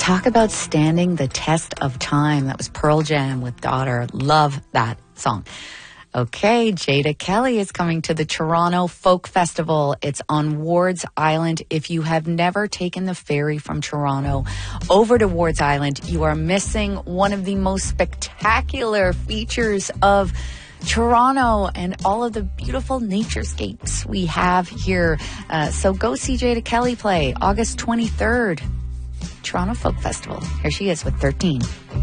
Talk about standing the test of time. That was Pearl Jam with Daughter. Love that song. Okay, Jada Kelly is coming to the Toronto Folk Festival. It's on Wards Island. If you have never taken the ferry from Toronto over to Wards Island, you are missing one of the most spectacular features of Toronto and all of the beautiful naturescapes we have here. So go see Jada Kelly play August 23rd, Toronto Folk Festival. Here she is with 13.